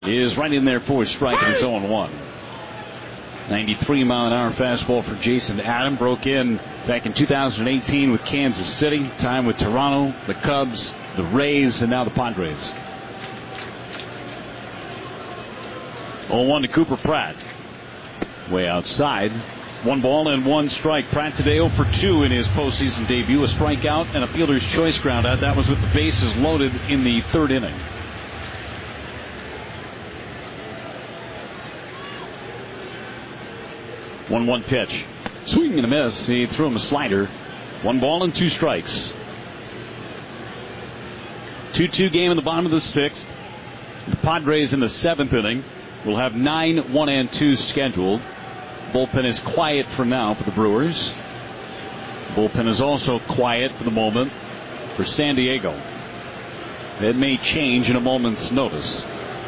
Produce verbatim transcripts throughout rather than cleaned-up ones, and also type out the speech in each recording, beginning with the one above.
is right in there for a strike, and it's oh and one. ninety-three mile an hour fastball for Jason Adam. Broke in back in two thousand eighteen with Kansas City. Time with Toronto, the Cubs, the Rays, and now the Padres. oh one to Cooper Pratt. Way outside. One ball and one strike. Pratt today oh for two in his postseason debut. A strikeout and a fielder's choice ground out. That was with the bases loaded in the third inning. one one pitch. Swing and a miss. He threw him a slider. One ball and two strikes. two two game in the bottom of the sixth. The Padres in the seventh inning will have nine one and two scheduled. Bullpen is quiet for now for the Brewers. Bullpen is also quiet for the moment for San Diego. It may change in a moment's notice.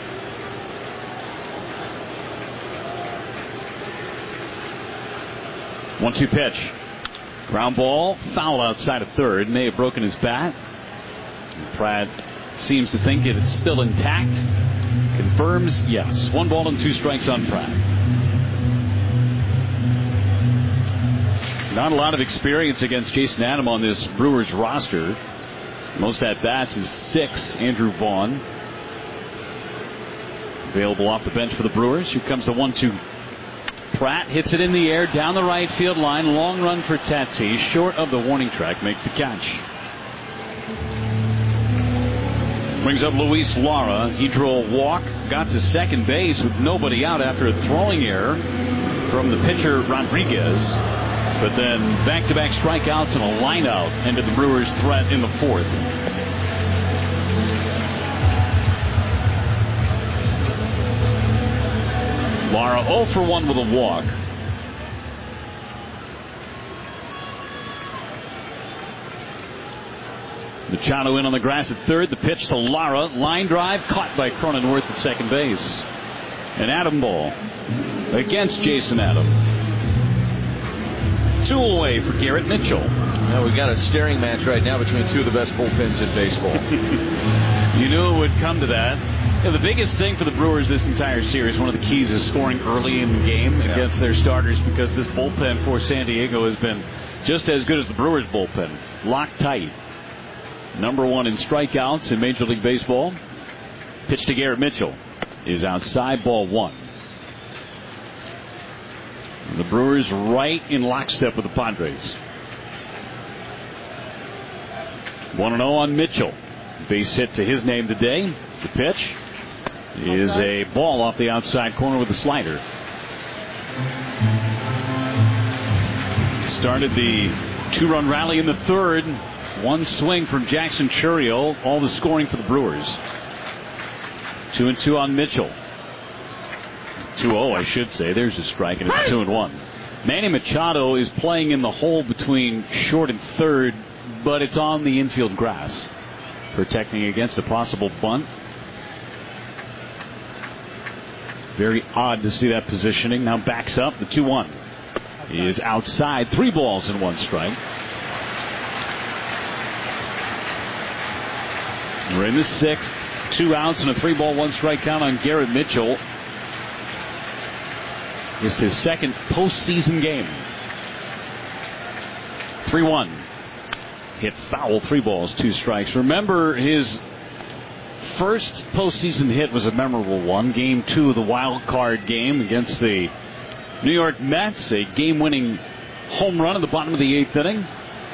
one two pitch. Ground ball, foul outside of third. May have broken his bat. And Pratt seems to think it's still intact. Confirms yes. One ball and two strikes on Pratt. Not a lot of experience against Jason Adam on this Brewers roster. Most at-bats is six. Andrew Vaughn available off the bench for the Brewers. Here comes the one two. Pratt hits it in the air down the right field line. Long run for Tatis. Short of the warning track. Makes the catch. Brings up Luis Lara. He drew a walk. Got to second base with nobody out after a throwing error from the pitcher Rodriguez. But then back-to-back strikeouts and a line-out ended the Brewers' threat in the fourth. Lara oh for one with a walk. Machado in on the grass at third. The pitch to Lara. Line drive caught by Cronenworth at second base. An Adam ball against Jason Adam. Two away for Garrett Mitchell. Now we got a staring match right now between two of the best bullpens in baseball. You knew it would come to that. Yeah, the biggest thing for the Brewers this entire series, one of the keys is scoring early in the game yeah. against their starters, because this bullpen for San Diego has been just as good as the Brewers bullpen. Locked tight. Number one in strikeouts in Major League Baseball. Pitch to Garrett Mitchell is outside, ball one. The Brewers right in lockstep with the Padres. one and oh on Mitchell. Base hit to his name today. The pitch is a ball off the outside corner with a slider. Started the two-run rally in the third. One swing from Jackson Chourio. All the scoring for the Brewers. Two and two on Mitchell. two oh, I should say. There's a strike, and it's two and one. Manny Machado is playing in the hole between short and third, but it's on the infield grass, protecting against a possible bunt. Very odd to see that positioning. Now backs up. The two one is outside. Three balls and one strike. We're in the sixth. Two outs and a three ball, one strike count on Garrett Mitchell. It's his second postseason game. three one. Hit foul. Three balls, two strikes. Remember, his first postseason hit was a memorable one. Game two of the wild card game against the New York Mets. A game-winning home run at the bottom of the eighth inning.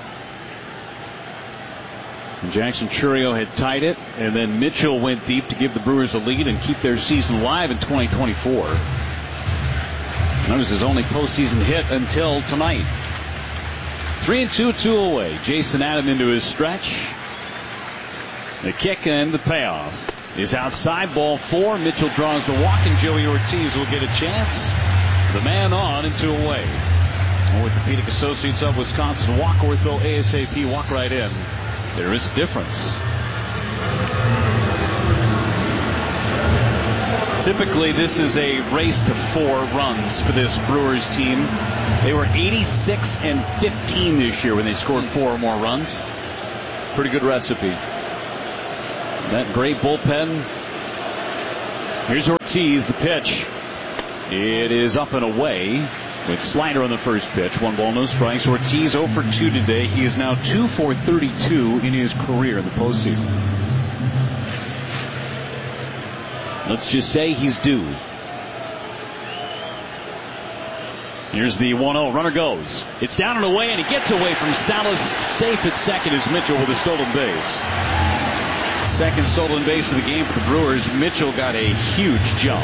And Jackson Chourio had tied it, and then Mitchell went deep to give the Brewers a lead and keep their season alive in twenty twenty-four. That was his only postseason hit until tonight. Three and two, two away. Jason Adam into his stretch. The kick and the payoff is outside, ball four. Mitchell draws the walk, and Joey Ortiz will get a chance. The man on and two away. Orthopedic Associates of Wisconsin. Walk ortho ASAP. Walk right in. There is a difference. Typically, this is a race to four runs for this Brewers team. They were eighty-six and fifteen this year when they scored four or more runs. Pretty good recipe. That great bullpen Here's Ortiz, the pitch. It is up and away with slider on the first pitch. One ball, no strikes. Ortiz oh for two today. He is now two for thirty-two in his career in the postseason. Let's just say he's due. Here's the one oh. Runner goes. It's down and away, and he gets away from Salas. Safe at second is Mitchell with a stolen base. Second stolen base of the game for the Brewers. Mitchell got a huge jump.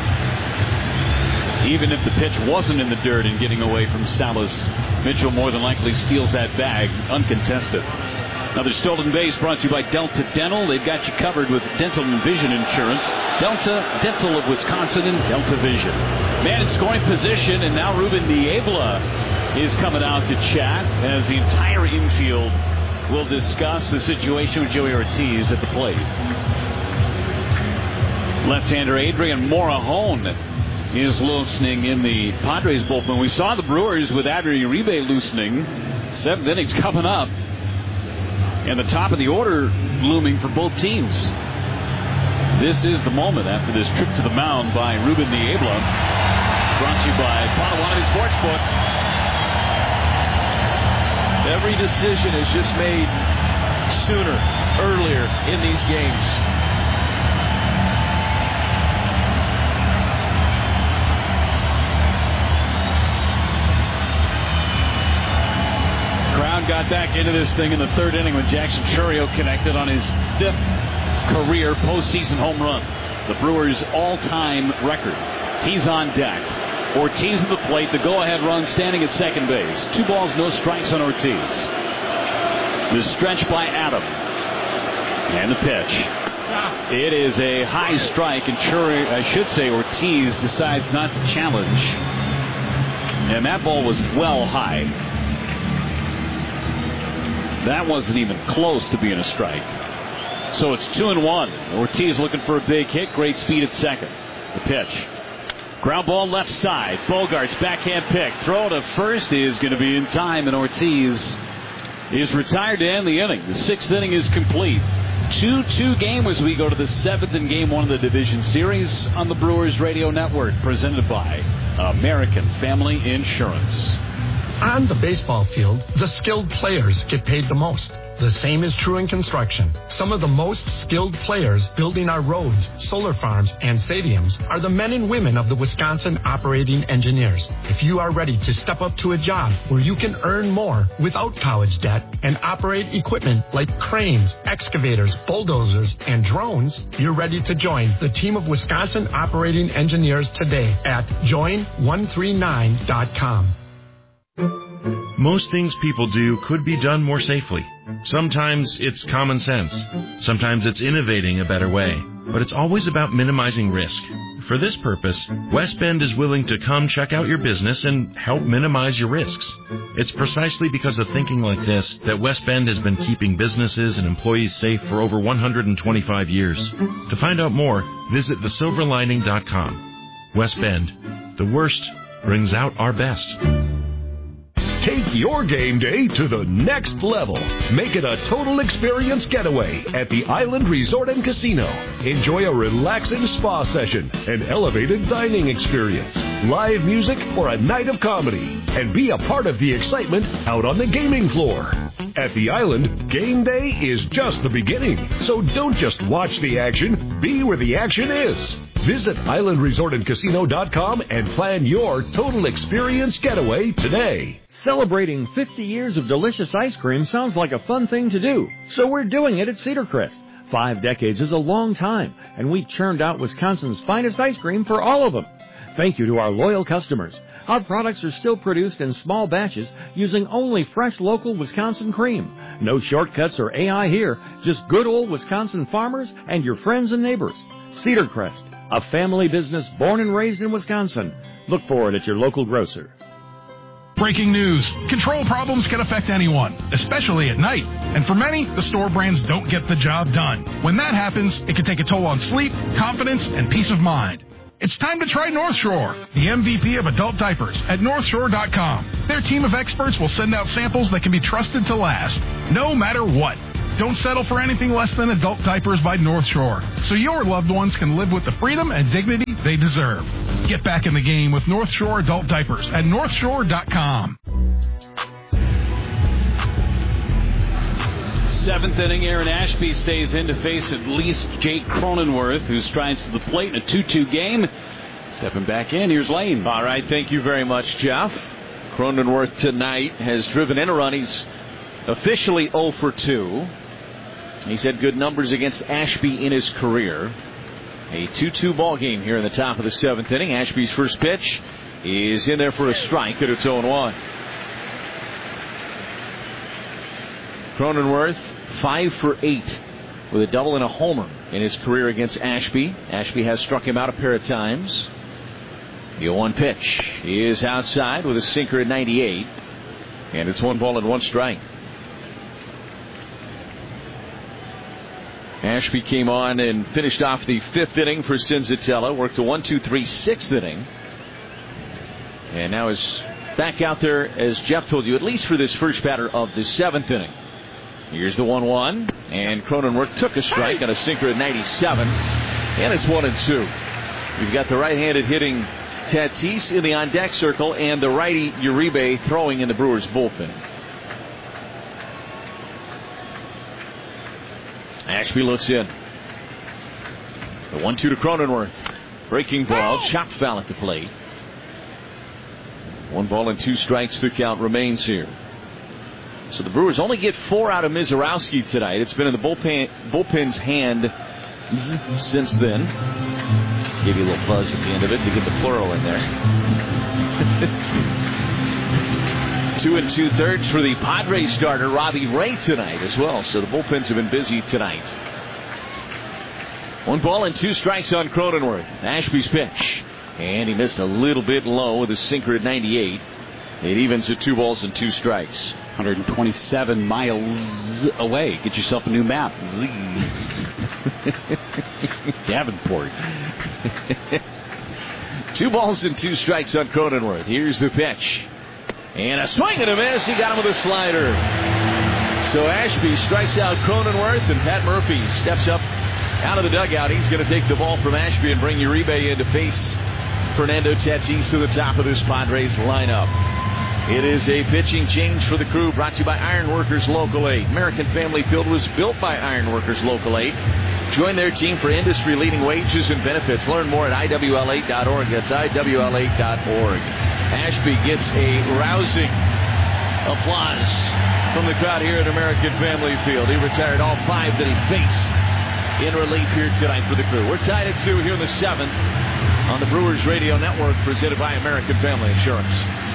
Even if the pitch wasn't in the dirt and getting away from Salas, Mitchell more than likely steals that bag uncontested. Another stolen base brought to you by Delta Dental. They've got you covered with dental and vision insurance. Delta Dental of Wisconsin and Delta Vision. Man in scoring position, and now Ruben Niebla is coming out to chat as the entire infield will discuss the situation with Joey Ortiz at the plate. Left-hander Adrian Morejon is loosening in the Padres bullpen. We saw the Brewers with Adrian Uribe loosening. Seventh innings coming up. And the top of the order looming for both teams. This is the moment after this trip to the mound by Ruben Niebla. Brought to you by Potawatomi Sportsbook. Every decision is just made sooner, earlier in these games. Crowd got back into this thing in the third inning when Jackson Chourio connected on his fifth career postseason home run. The Brewers' all-time record. He's on deck. Ortiz at the plate, the go-ahead run standing at second base. Two balls, no strikes on Ortiz. The stretch by Adam. And the pitch. It is a high strike, and Chourio, I should say Ortiz decides not to challenge. And that ball was well high. That wasn't even close to being a strike. So it's two and one. Ortiz looking for a big hit. Great speed at second. The pitch. Ground ball left side. Bogart's backhand pick. Throw to first is going to be in time, and Ortiz is retired to end the inning. The sixth inning is complete. two two game as we go to the seventh in game one of the division series on the Brewers Radio Network, presented by American Family Insurance. On the baseball field, the skilled players get paid the most. The same is true in construction. Some of the most skilled players building our roads, solar farms, and stadiums are the men and women of the Wisconsin Operating Engineers. If you are ready to step up to a job where you can earn more without college debt and operate equipment like cranes, excavators, bulldozers, and drones, you're ready to join the team of Wisconsin Operating Engineers today at join one three nine dot com. Most things people do could be done more safely. Sometimes it's common sense. Sometimes it's innovating a better way. But it's always about minimizing risk. For this purpose, West Bend is willing to come check out your business and help minimize your risks. It's precisely because of thinking like this that West Bend has been keeping businesses and employees safe for over one hundred twenty-five years. To find out more, visit the silver lining dot com. West Bend. The worst brings out our best. Take your game day to the next level. Make it a total experience getaway at the Island Resort and Casino. Enjoy a relaxing spa session, an elevated dining experience, live music, or a night of comedy. And be a part of the excitement out on the gaming floor. At the Island, game day is just the beginning. So don't just watch the action, be where the action is. Visit island resort and casino dot com and plan your total experience getaway today. Celebrating fifty years of delicious ice cream sounds like a fun thing to do, so we're doing it at Cedar Crest. Five decades is a long time, and we churned out Wisconsin's finest ice cream for all of them. Thank you to our loyal customers. Our products are still produced in small batches using only fresh local Wisconsin cream. No shortcuts or A I here, just good old Wisconsin farmers and your friends and neighbors. Cedar Crest, a family business born and raised in Wisconsin. Look for it at your local grocer. Breaking news. Control problems can affect anyone, especially at night. And for many, the store brands don't get the job done. When that happens, it can take a toll on sleep, confidence, and peace of mind. It's time to try North Shore, the M V P of adult diapers at north shore dot com. Their team of experts will send out samples that can be trusted to last, no matter what. Don't settle for anything less than adult diapers by North Shore, so your loved ones can live with the freedom and dignity they deserve. Get back in the game with North Shore Adult Diapers at north shore dot com. Seventh inning, Aaron Ashby stays in to face at least Jake Cronenworth, who strides to the plate in a two two game. Stepping back in, here's Lane. All right, thank you very much, Jeff. Cronenworth tonight has driven in a run. He's officially oh for two. He's had good numbers against Ashby in his career. A two two ball game here in the top of the seventh inning. Ashby's first pitch is in there for a strike, and it's oh one. Cronenworth, five for eight with a double and a homer in his career against Ashby. Ashby has struck him out a pair of times. The oh one pitch is outside with a sinker at ninety-eight. And it's one ball and one strike. Ashby came on and finished off the fifth inning for Senzatella. Worked a one two three sixth inning. And now is back out there, as Jeff told you, at least for this first batter of the seventh inning. Here's the one one. And Cronenworth took a strike on a sinker at ninety-seven. And it's one and two. We've got the right-handed hitting Tatis in the on-deck circle and the righty Uribe throwing in the Brewers bullpen. Ashby looks in. The one two to Cronenworth. Breaking ball, chopped foul at the plate. One ball and two strikes, the count remains here. So the Brewers only get four out of Mizorowski tonight. It's been in the bullpen, bullpen's hand since then. Give you a little buzz at the end of it to get the plural in there. Two and two thirds for the Padres starter Robbie Ray tonight as well. So the bullpens have been busy tonight. One ball and two strikes on Cronenworth. Ashby's pitch. And he missed a little bit low with a sinker at ninety-eight. It evens at two balls and two strikes. one hundred twenty-seven miles away. Get yourself a new map. Davenport. Two balls and two strikes on Cronenworth. Here's the pitch. And a swing and a miss. He got him with a slider. So Ashby strikes out Cronenworth, and Pat Murphy steps up out of the dugout. He's going to take the ball from Ashby and bring Uribe in to face Fernando Tatis to the top of this Padres lineup. It is a pitching change for the crew, brought to you by Iron Workers Local eight. American Family Field was built by Iron Workers Local eight. Join their team for industry-leading wages and benefits. Learn more at I W L eight dot org. That's I W L eight dot org. Ashby gets a rousing applause from the crowd here at American Family Field. He retired all five that he faced in relief here tonight for the crew. We're tied at two here in the seventh on the Brewers Radio Network, presented by American Family Insurance.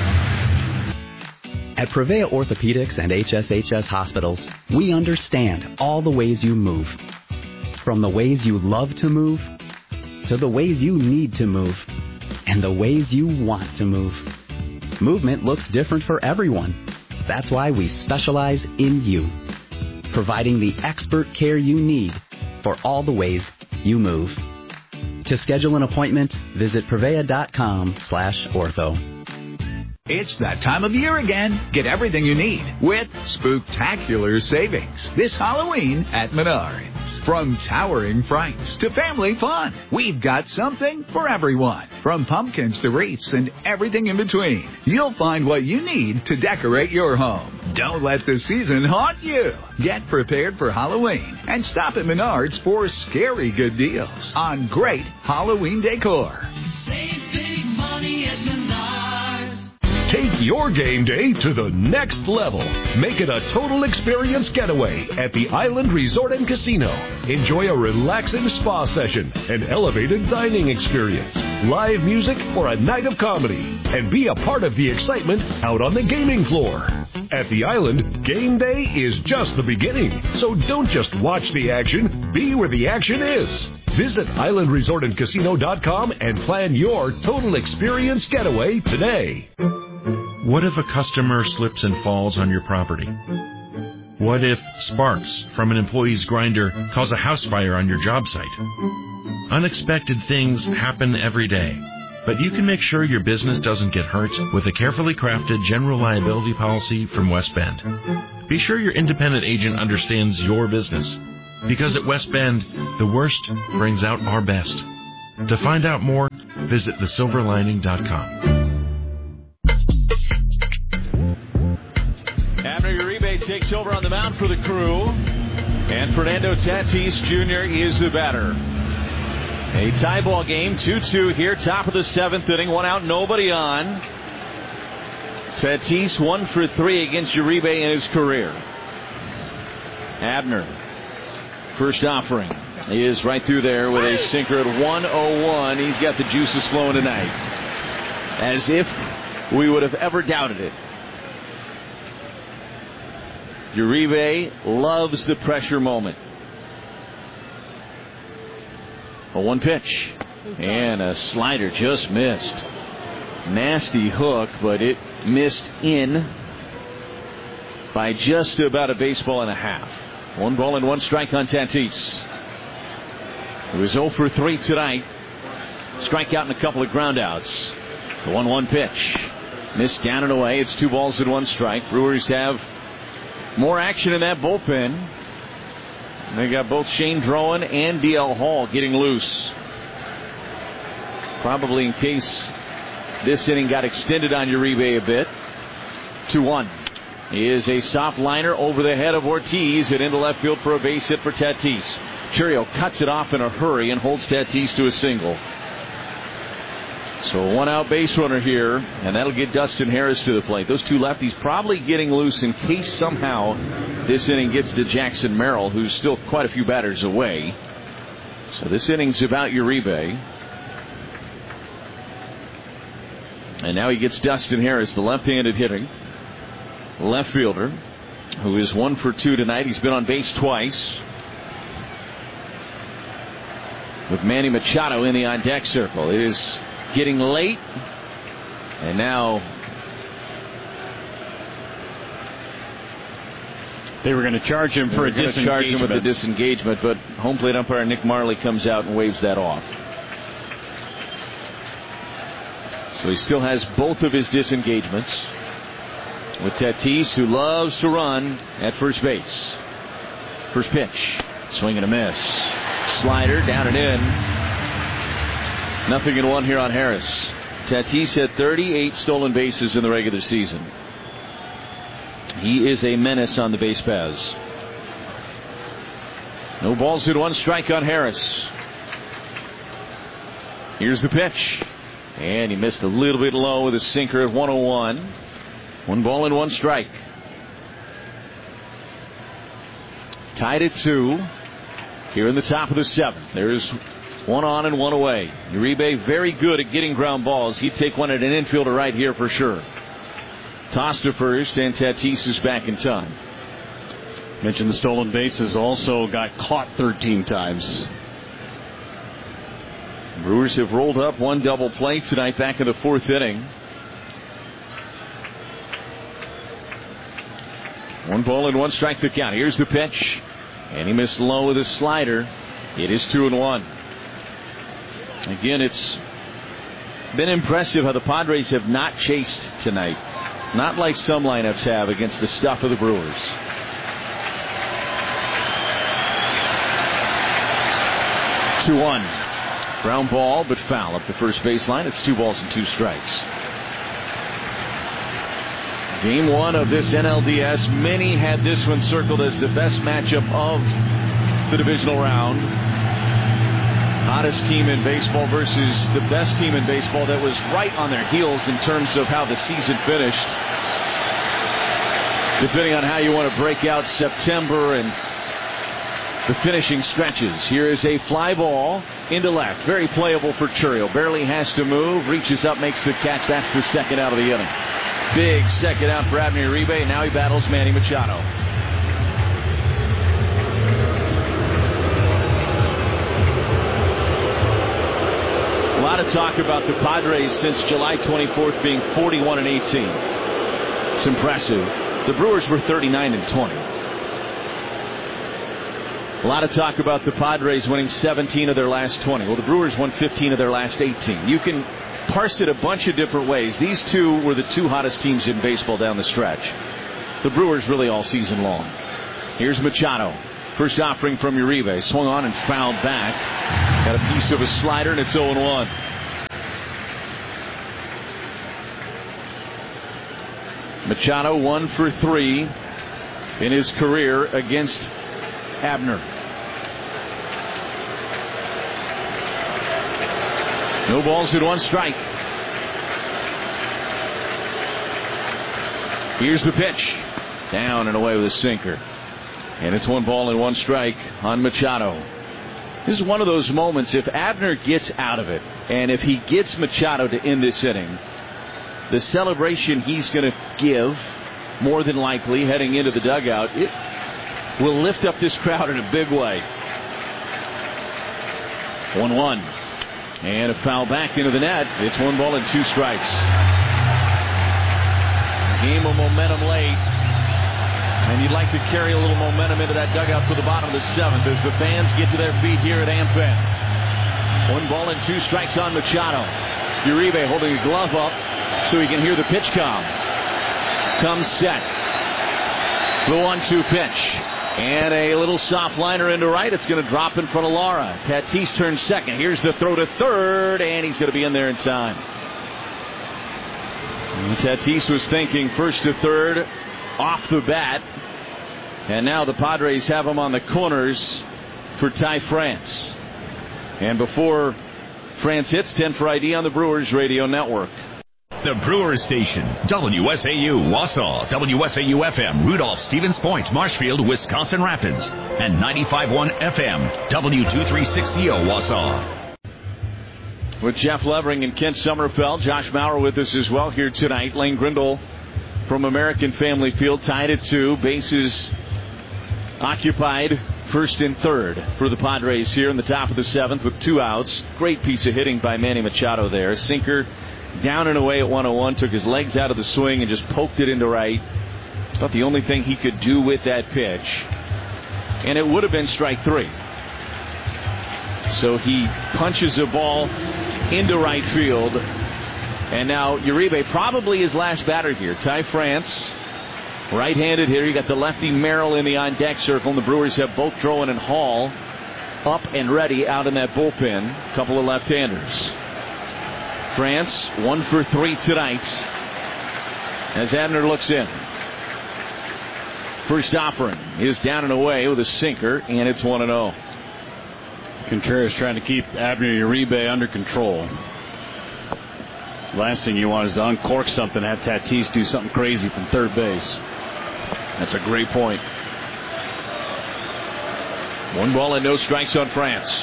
At Prevea Orthopedics and H S H S Hospitals, we understand all the ways you move. From the ways you love to move, to the ways you need to move, and the ways you want to move. Movement looks different for everyone. That's why we specialize in you, providing the expert care you need for all the ways you move. To schedule an appointment, visit prevea.com slash ortho. It's that time of year again. Get everything you need with spooktacular savings this Halloween at Menards. From towering frights to family fun, we've got something for everyone. From pumpkins to wreaths and everything in between, you'll find what you need to decorate your home. Don't let the season haunt you. Get prepared for Halloween and stop at Menards for scary good deals on great Halloween decor. Save big money at Menards. Take your game day to the next level. Make it a total experience getaway at the Island Resort and Casino. Enjoy a relaxing spa session, an elevated dining experience, live music, or a night of comedy. And be a part of the excitement out on the gaming floor. At the Island, game day is just the beginning. So don't just watch the action, be where the action is. Visit island resort and casino dot com and plan your total experience getaway today. What if a customer slips and falls on your property? What if sparks from an employee's grinder cause a house fire on your job site? Unexpected things happen every day, but you can make sure your business doesn't get hurt with a carefully crafted general liability policy from West Bend. Be sure your independent agent understands your business. Because at West Bend, the worst brings out our best. To find out more, visit the silver lining dot com. Abner Uribe takes over on the mound for the Crew. And Fernando Tatis Junior is the batter. A tie ball game, two two here, top of the seventh inning, one out, nobody on. Tatis one for three against Uribe in his career. Abner, first offering, is right through there with a sinker at one oh one. He's got the juices flowing tonight. As if we would have ever doubted it. Uribe loves the pressure moment. A one pitch. And a slider just missed. Nasty hook, but it missed in by just about a baseball and a half. One ball and one strike on Tatis. He was oh for three tonight. Strikeout and a couple of groundouts. The one one pitch. Missed down and away. It's two balls and one strike. Brewers have more action in that bullpen. They got both Shane Drowan and D L Hall getting loose. Probably in case this inning got extended on Uribe a bit. two one. Is a soft liner over the head of Ortiz and into left field for a base hit for Tatis. Chourio cuts it off in a hurry and holds Tatis to a single. So a one out base runner here, and that'll get Dustin Harris to the plate. Those two lefties probably getting loose in case somehow this inning gets to Jackson Merrill, who's still quite a few batters away. So this inning's about Uribe. And now he gets Dustin Harris, the left-handed hitting left fielder, who is one for two tonight. He's been on base twice. With Manny Machado in the on-deck circle. It is getting late, and now they were going to charge him for a disengagement. Charge him with a disengagement, but home plate umpire Nick Marley comes out and waves that off. So he still has both of his disengagements with Tatis, who loves to run at first base. First pitch, swing and a miss. Slider down and in. Nothing in one here on Harris. Tatis had thirty-eight stolen bases in the regular season. He is a menace on the base paths. No balls in one strike on Harris. Here's the pitch. And he missed a little bit low with a sinker at one oh one. One ball and one strike. Tied at two. Here in the top of the seventh. There's one on and one away. Uribe very good at getting ground balls. He'd take one at an infielder right here for sure. Toss to first, and Tatis is back in time. Mentioned the stolen bases, also got caught thirteen times. Brewers have rolled up one double play tonight back in the fourth inning. One ball and one strike to count. Here's the pitch. And he missed low with a slider. It is two and one. Again, it's been impressive how the Padres have not chased tonight. Not like some lineups have against the stuff of the Brewers. two one. Ground ball, but foul up the first baseline. It's two balls and two strikes. Game one of this N L D S. Many had this one circled as the best matchup of the divisional round. Hottest team in baseball versus the best team in baseball that was right on their heels in terms of how the season finished. Depending on how you want to break out September and the finishing stretches. Here is a fly ball into left. Very playable for Chourio. Barely has to move. Reaches up, makes the catch. That's the second out of the inning. Big second out for Abner Uribe. Now he battles Manny Machado. A lot of talk about the Padres since July twenty-fourth being forty-one and eighteen. It's impressive. The Brewers were thirty-nine and twenty. A lot of talk about the Padres winning seventeen of their last twenty. Well, the Brewers won fifteen of their last eighteen. You can parse it a bunch of different ways. These two were the two hottest teams in baseball down the stretch. the Brewers really all season long. Here's Machado. First offering from Uribe. Swung on and fouled back. Got a piece of a slider, and it's oh and one. Machado one for three in his career against Abner. No balls and one strike. Here's the pitch. Down and away with a sinker. And it's one ball and one strike on Machado. This is one of those moments, if Abner gets out of it, and if he gets Machado to end this inning, the celebration he's going to give, more than likely, heading into the dugout, it will lift up this crowd in a big way. one one. And a foul back into the net. It's one ball and two strikes. Game of momentum late. And you'd like to carry a little momentum into that dugout for the bottom of the seventh as the fans get to their feet here at AmFam. One ball and two strikes on Machado. Uribe holding a glove up so he can hear the pitch come. Comes set. The one two pitch. And a little soft liner into right. It's going to drop in front of Lara. Tatis turns second. Here's the throw to third, and he's going to be in there in time. And Tatis was thinking first to third off the bat. And now the Padres have him on the corners for Ty France. And before France hits, ten for I D on the Brewers Radio Network. The Brewers Station, W S A U, Wausau, W S A U F M, Rudolph, Stevens Point, Marshfield, Wisconsin Rapids, and ninety-five point one F M, W two thirty-six C O, Wausau. With Jeff Levering and Kent Sommerfeld, Josh Maurer with us as well here tonight. Lane Grindle from American Family Field tied at two. Bases occupied first and third for the Padres here in the top of the seventh with two outs. Great piece of hitting by Manny Machado there. Sinker down and away at one oh one, took his legs out of the swing and just poked it into right. About the only thing he could do with that pitch. And it would have been strike three. So he punches a ball into right field. And now Uribe, probably his last batter here. Ty France, right-handed hitter. You got the lefty Merrill in the on-deck circle. And the Brewers have both Drowan and Hall up and ready out in that bullpen. Couple of left-handers. France, one for three tonight as Abner looks in. First offering is down and away with a sinker, and it's one and oh. Contreras trying to keep Abner Uribe under control. Last thing you want is to uncork something, have Tatis do something crazy from third base. That's a great point. One ball and no strikes on France.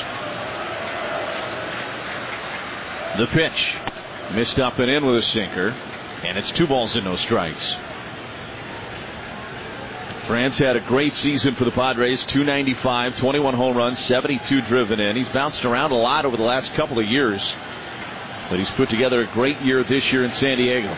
The pitch. Missed up and in with a sinker. And it's two balls and no strikes. France had a great season for the Padres. two ninety-five, twenty-one home runs, seventy-two driven in. He's bounced around a lot over the last couple of years. But he's put together a great year this year in San Diego.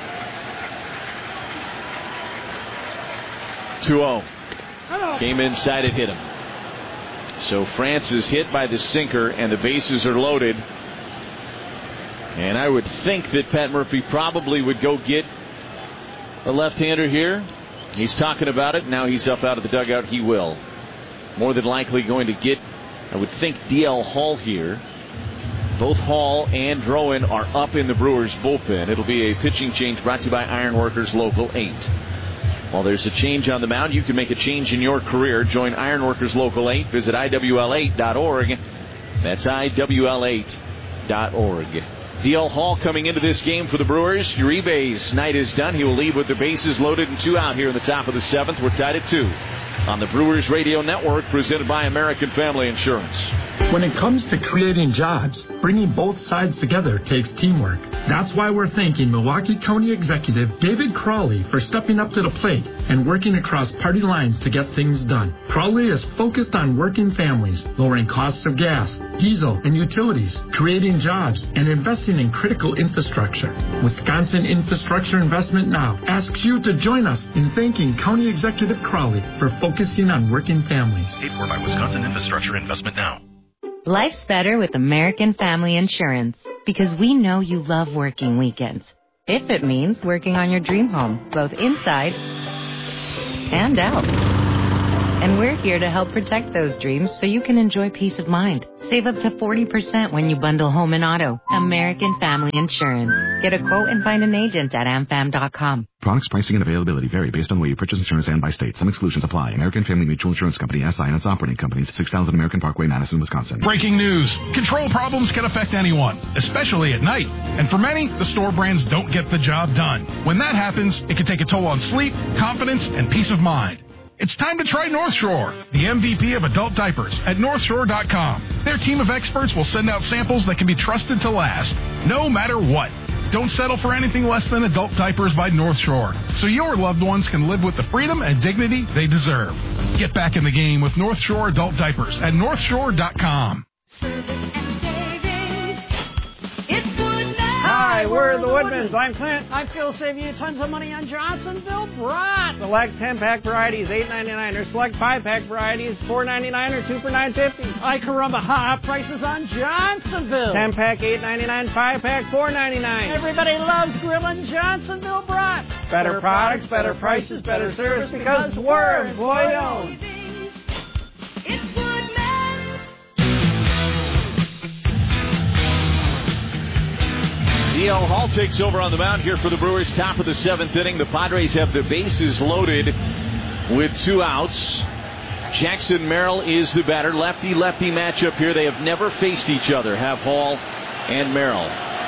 two oh. Came inside and hit him. So France is hit by the sinker and the bases are loaded. And I would think that Pat Murphy probably would go get a left-hander here. He's talking about it. Now he's up out of the dugout. He will. More than likely going to get, I would think, D L Hall here. Both Hall and Drowan are up in the Brewers bullpen. It'll be a pitching change brought to you by Ironworkers Local eight. While there's a change on the mound, you can make a change in your career. Join Ironworkers Local eight. Visit I W L eight dot org. That's I W L eight dot org. D L Hall coming into this game for the Brewers. Uribe's night is done. He will leave with the bases loaded and two out here in the top of the seventh. We're tied at two on the Brewers Radio Network, presented by American Family Insurance. When it comes to creating jobs, bringing both sides together takes teamwork. That's why we're thanking Milwaukee County Executive David Crawley for stepping up to the plate and working across party lines to get things done. Crawley is focused on working families, lowering costs of gas, diesel, and utilities, creating jobs, and investing in critical infrastructure. Wisconsin Infrastructure Investment Now asks you to join us in thanking County Executive Crawley for focusing on working families. Paid for by Wisconsin Infrastructure Investment Now. Life's better with American Family Insurance because we know you love working weekends. If it means working on your dream home, both inside and out. And we're here to help protect those dreams so you can enjoy peace of mind. Save up to forty percent when you bundle home and auto. American Family Insurance. Get a quote and find an agent at am fam dot com. Products, pricing, and availability vary based on the way you purchase insurance and by state. Some exclusions apply. American Family Mutual Insurance Company, S I and its operating companies, six thousand American Parkway, Madison, Wisconsin. Breaking news. Control problems can affect anyone, especially at night. And for many, the store brands don't get the job done. When that happens, it can take a toll on sleep, confidence, and peace of mind. It's time to try North Shore, the M V P of adult diapers at north shore dot com. Their team of experts will send out samples that can be trusted to last, no matter what. Don't settle for anything less than adult diapers by North Shore, so your loved ones can live with the freedom and dignity they deserve. Get back in the game with North Shore adult diapers at north shore dot com. Hi, we're the Woodmans. I'm Clint. I feel saving you tons of money on Johnsonville Brat. Select ten-pack varieties, eight ninety-nine, or select five-pack varieties, four ninety-nine, or two for nine fifty. Ay caramba, hot prices on Johnsonville. ten-pack, eight ninety-nine, five-pack, four ninety-nine. Everybody loves grilling Johnsonville Brat. Better products, better prices, better service, because we're employee-owned. It's Woodman's. D L Hall takes over on the mound here for the Brewers. Top of the seventh inning. The Padres have the bases loaded with two outs. Jackson Merrill is the batter. Lefty-lefty matchup here. They have never faced each other, have Hall and Merrill.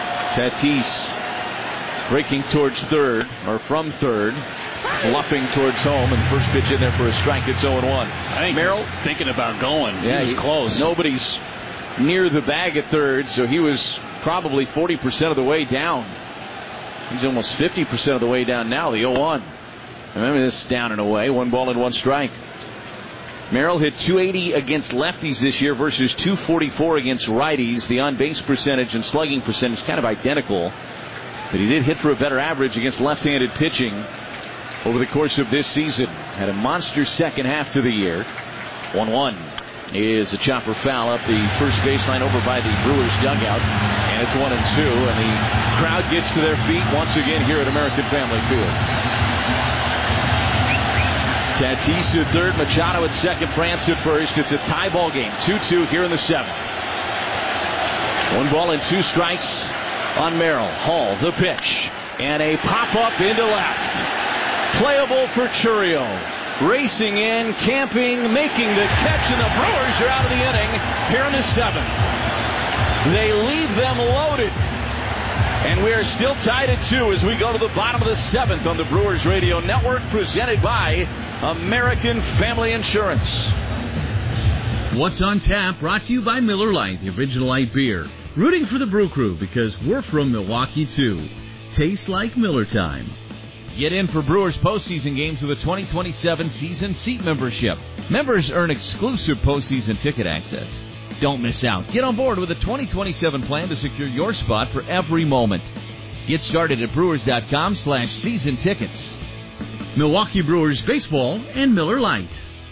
Tatis breaking towards third, or from third, bluffing towards home, and first pitch in there for a strike. It's oh and one. I think Merrill thinking about going. Yeah, he was close. Nobody's near the bag at third, so he was probably forty percent of the way down. He's almost fifty percent of the way down now, the oh one. Remember, this down and away, one ball and one strike. Merrill hit two eighty against lefties this year versus two forty-four against righties. The on-base percentage and slugging percentage kind of identical, but he did hit for a better average against left-handed pitching over the course of this season. Had a monster second half to the year. one one is a chopper foul up the first baseline over by the Brewers dugout, and it's one and two, and the crowd gets to their feet once again here at American Family Field. Tatis at third, Machado at second, France at first. It's a tie ball game, two two here in the seventh. One ball and two strikes on Merrill. Hall, the pitch, and a pop-up into left. Playable for Chourio. Racing in, camping, making the catch, and the Brewers are out of the inning here in the seventh. They leave them loaded. And we are still tied at two as we go to the bottom of the seventh on the Brewers Radio Network, presented by American Family Insurance. What's on Tap, brought to you by Miller Lite, the original light beer. Rooting for the Brew Crew because we're from Milwaukee, too. Tastes like Miller time. Get in for Brewers postseason games with a twenty twenty-seven season seat membership. Members earn exclusive postseason ticket access. Don't miss out. Get on board with a twenty twenty-seven plan to secure your spot for every moment. Get started at brewers.com slash season tickets. Milwaukee Brewers baseball and Miller Lite.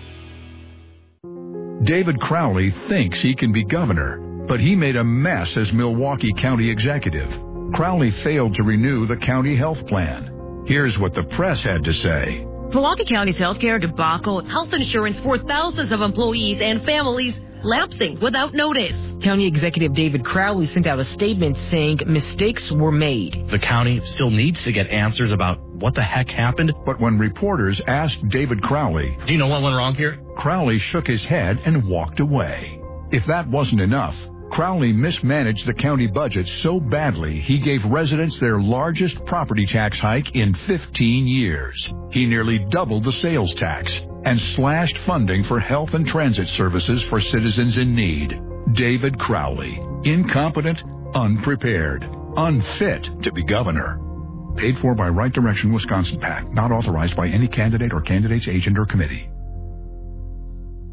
David Crowley thinks he can be governor, but he made a mess as Milwaukee County executive. Crowley failed to renew the county health plan. Here's what the press had to say. Milwaukee County's healthcare debacle, health insurance for thousands of employees and families lapsing without notice. County Executive David Crowley sent out a statement saying mistakes were made. The county still needs to get answers about what the heck happened. But when reporters asked David Crowley, do you know what went wrong here? Crowley shook his head and walked away. If that wasn't enough, Crowley mismanaged the county budget so badly he gave residents their largest property tax hike in fifteen years. He nearly doubled the sales tax and slashed funding for health and transit services for citizens in need. David Crowley, incompetent, unprepared, unfit to be governor. Paid for by Right Direction Wisconsin PAC, not authorized by any candidate or candidate's agent or committee.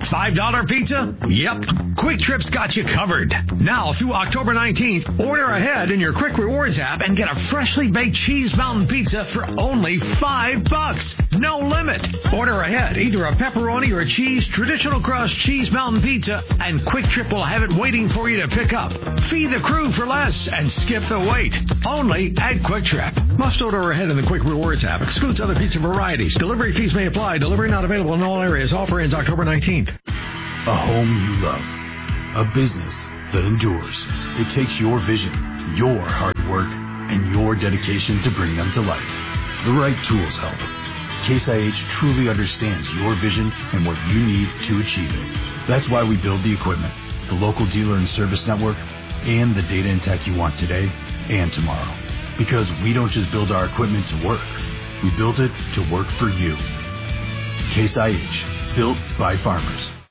five dollar pizza? Yep. Quick Trip's got you covered. Now through October nineteenth, order ahead in your Quick Rewards app and get a freshly baked Cheese Mountain Pizza for only five bucks. No limit. Order ahead, either a pepperoni or a cheese, traditional crust Cheese Mountain Pizza, and Quick Trip will have it waiting for you to pick up. Feed the crew for less and skip the wait. Only at Quick Trip. Must order ahead in the Quick Rewards app. Excludes other pizza varieties. Delivery fees may apply. Delivery not available in all areas. Offer ends October nineteenth. A home you love. A business that endures. It takes your vision, your hard work, and your dedication to bring them to life. The right tools help. Case I H truly understands your vision and what you need to achieve it. That's why we build the equipment, the local dealer and service network, and the data and tech you want today and tomorrow. Because we don't just build our equipment to work. We build it to work for you. Case I H, built by farmers.